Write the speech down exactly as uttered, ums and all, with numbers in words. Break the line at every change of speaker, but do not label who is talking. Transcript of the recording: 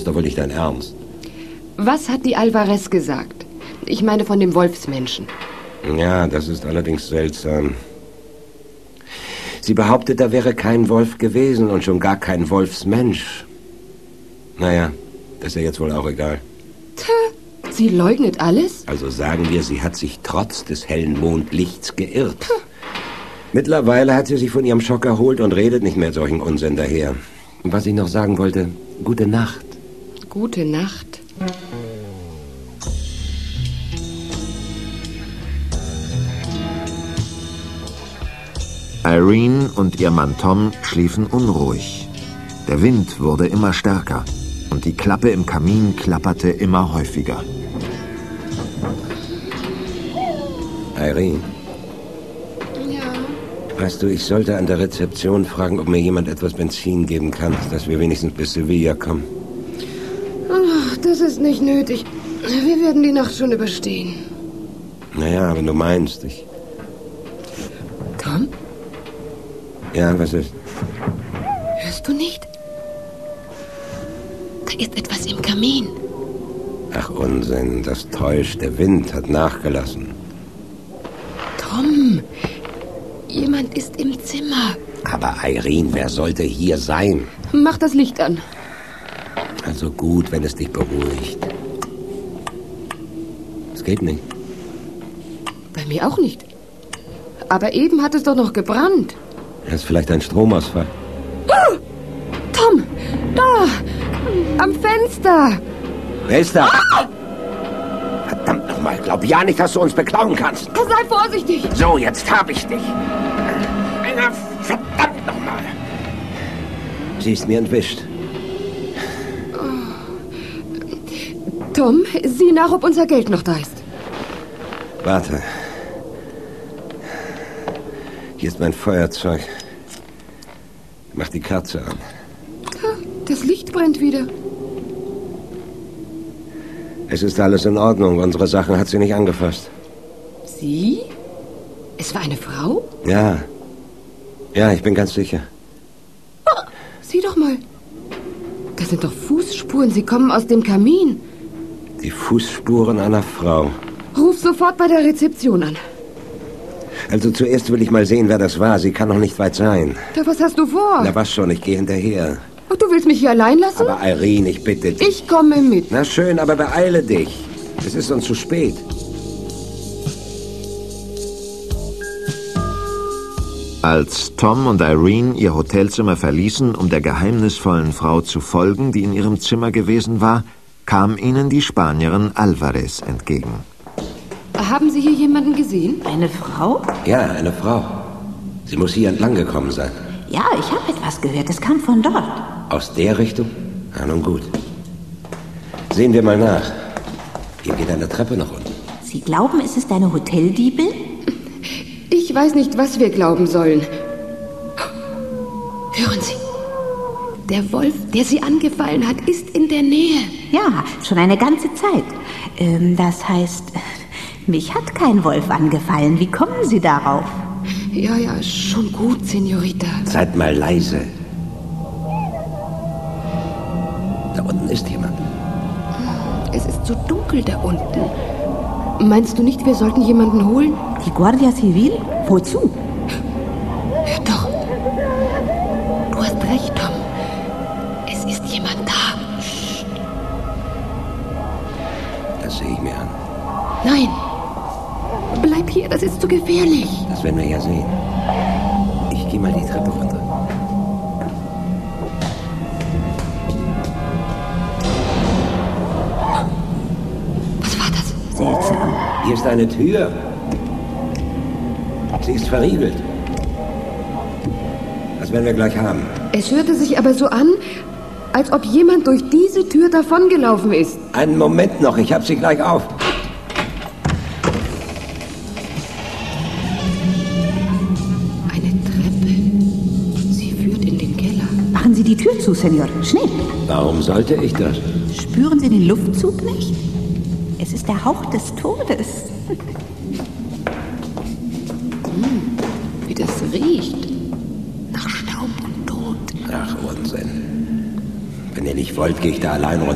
Ist doch wohl nicht dein Ernst.
Was hat die Alvarez gesagt? Ich meine von dem Wolfsmenschen.
Ja, das ist allerdings seltsam. Sie behauptet, da wäre kein Wolf gewesen und schon gar kein Wolfsmensch. Naja, das ist ja jetzt wohl auch egal.
Tja, sie leugnet alles?
Also sagen wir, sie hat sich trotz des hellen Mondlichts geirrt. Tja. Mittlerweile hat sie sich von ihrem Schock erholt und redet nicht mehr solchen Unsinn daher. Und was ich noch sagen wollte, gute Nacht.
Gute Nacht.
Irene und ihr Mann Tom schliefen unruhig. Der Wind wurde immer stärker und die Klappe im Kamin klapperte immer häufiger.
Irene?
Ja?
Weißt du, ich sollte an der Rezeption fragen, ob mir jemand etwas Benzin geben kann, dass wir wenigstens bis Sevilla kommen.
Ach, das ist nicht nötig. Wir werden die Nacht schon überstehen.
Naja, wenn du meinst, ich...
Tom?
Ja, was ist?
Hörst du nicht? Da ist etwas im Kamin.
Ach, Unsinn, das täuscht. Der Wind hat nachgelassen.
Tom, jemand ist im Zimmer.
Aber Irene, wer sollte hier sein?
Mach das Licht an.
Also gut, wenn es dich beruhigt. Es geht nicht.
Bei mir auch nicht. Aber eben hat es doch noch gebrannt.
Das ist vielleicht ein Stromausfall.
Oh! Tom, da! Am Fenster!
Wer ist da? Ah! Verdammt nochmal, glaub ja nicht, dass du uns beklauen kannst.
Sei vorsichtig!
So, jetzt hab ich dich. Einer, verdammt nochmal. Sie ist mir entwischt.
Tom, sieh nach, ob unser Geld noch da ist.
Warte. Hier ist mein Feuerzeug. Mach die Kerze an.
Das Licht brennt wieder.
Es ist alles in Ordnung. Unsere Sachen hat sie nicht angefasst.
Sie? Es war eine Frau?
Ja. Ja, ich bin ganz sicher.
Oh, sieh doch mal. Das sind doch Fußspuren. Sie kommen aus dem Kamin.
Die Fußspuren einer Frau.
Ruf sofort bei der Rezeption an.
Also zuerst will ich mal sehen, wer das war. Sie kann noch nicht weit sein.
Da, was hast du vor?
Na was schon, ich gehe hinterher.
Oh, du willst mich hier allein lassen?
Aber Irene, ich bitte dich.
Ich komme mit.
Na schön, aber beeile dich. Es ist uns zu spät.
Als Tom und Irene ihr Hotelzimmer verließen, um der geheimnisvollen Frau zu folgen, die in ihrem Zimmer gewesen war, kam ihnen die Spanierin Alvarez entgegen.
Haben Sie hier jemanden gesehen?
Eine Frau?
Ja, eine Frau. Sie muss hier entlang gekommen sein.
Ja, ich habe etwas gehört. Es kam von dort.
Aus der Richtung? Na nun gut. Sehen wir mal nach. Hier geht eine Treppe nach unten.
Sie glauben, es ist eine Hoteldiebin?
Ich weiß nicht, was wir glauben sollen. Hören Sie. Der Wolf, der Sie angefallen hat, ist in der Nähe.
Ja, schon eine ganze Zeit. Ähm, das heißt, mich hat kein Wolf angefallen. Wie kommen Sie darauf?
Ja, ja, schon gut, Senorita.
Seid mal leise. Da unten ist jemand.
Es ist so dunkel da unten. Meinst du nicht, wir sollten jemanden holen?
Die Guardia Civil? Wozu?
Hör doch. Du hast recht, Tom. Es ist jemand da. Psst.
Das sehe ich mir an.
Nein. Bleib hier, das ist zu gefährlich.
Das werden wir ja sehen. Ich gehe mal die Treppe runter.
Was war das?
Seltsam.
Hier ist eine Tür. Sie ist verriegelt. Das werden wir gleich haben.
Es hörte sich aber so an, als ob jemand durch diese Tür davongelaufen ist.
Einen Moment noch, ich hab sie gleich auf.
Eine Treppe. Sie führt in den Keller.
Machen Sie die Tür zu, Senor. Schnell.
Warum sollte ich das?
Spüren Sie den Luftzug nicht? Es ist der Hauch des Todes.
Hm, wie das riecht. Nach Staub und Tod.
Ach, Unsinn. Wenn ihr nicht wollt, gehe ich da allein runter.